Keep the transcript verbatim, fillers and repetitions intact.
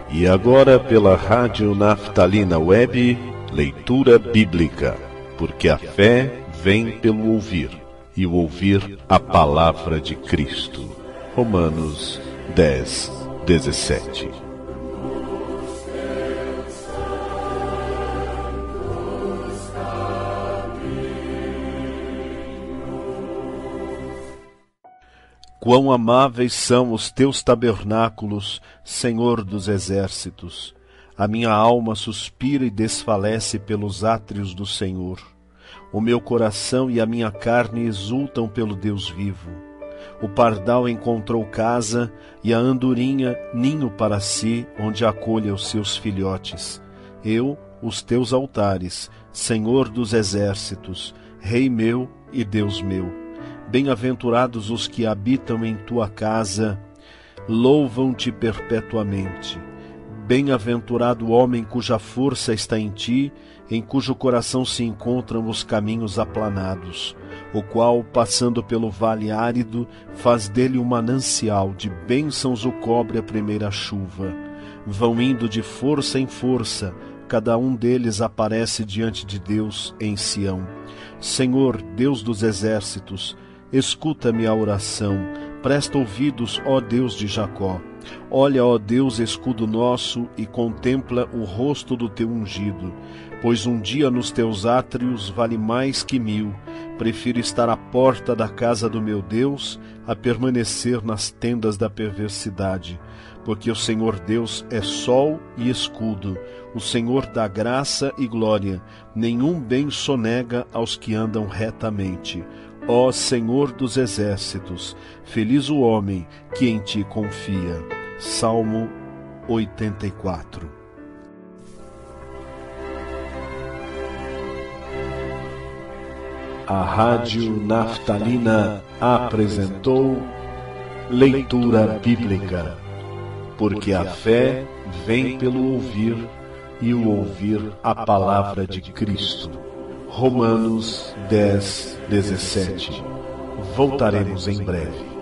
E agora pela Rádio Naftalina Web, leitura bíblica, porque a fé vem pelo ouvir, e o ouvir a palavra de Cristo. Romanos dez, dezessete. Quão amáveis são os teus tabernáculos, Senhor dos exércitos! A minha alma suspira e desfalece pelos átrios do Senhor. O meu coração e a minha carne exultam pelo Deus vivo. O pardal encontrou casa e a andorinha ninho para si, onde acolha os seus filhotes. Eu, os teus altares, Senhor dos exércitos, Rei meu e Deus meu. Bem-aventurados os que habitam em tua casa, louvam-te perpetuamente. Bem-aventurado o homem cuja força está em ti, em cujo coração se encontram os caminhos aplanados, o qual, passando pelo vale árido, faz dele um manancial, de bênçãos o cobre a primeira chuva. Vão indo de força em força, cada um deles aparece diante de Deus em Sião. Senhor, Deus dos exércitos, escuta-me a oração, presta ouvidos, ó Deus de Jacó. Olha, ó Deus, escudo nosso, e contempla o rosto do teu ungido. Pois um dia nos teus átrios vale mais que mil. Prefiro estar à porta da casa do meu Deus, a permanecer nas tendas da perversidade. Porque o Senhor Deus é sol e escudo, o Senhor dá graça e glória. Nenhum bem sonega aos que andam retamente. Ó Senhor dos exércitos, feliz o homem que em ti confia. Salmo oitenta e quatro. A Rádio Naftalina apresentou Leitura Bíblica, porque a fé vem pelo ouvir, e o ouvir a palavra de Cristo. Romanos dez, dezessete. Voltaremos em breve.